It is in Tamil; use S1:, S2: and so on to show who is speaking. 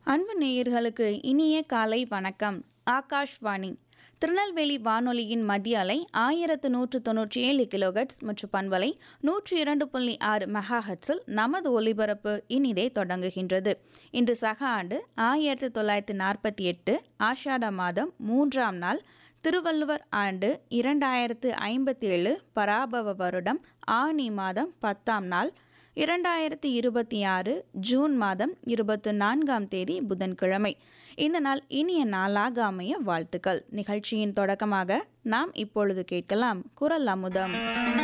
S1: அன்பு நேயர்களுக்கு இனிய காலை வணக்கம். ஆகாஷ்வாணி திருநெல்வேலி வானொலியின் மத்திய அலை 1197 கிலோஹெட்ஸ் மற்றும் பண்பலை 102.6 மெகாஹெட்ஸில் நமது ஒலிபரப்பு இனிதே தொடங்குகின்றது. இன்று சக ஆண்டு 1948 ஆஷாட மாதம் 3ஆம் நாள், திருவள்ளுவர் ஆண்டு 2057 பராபவ வருடம் ஆனி மாதம் 10ஆம் நாள், 2026 ஜூன் மாதம் 24ஆம் தேதி புதன்கிழமை. இந்த நாள் இனிய நாளாக அமைய வாழ்த்துக்கள். நிகழ்ச்சியின் தொடக்கமாக நாம் இப்பொழுது கேட்கலாம் குரல் அமுதம்.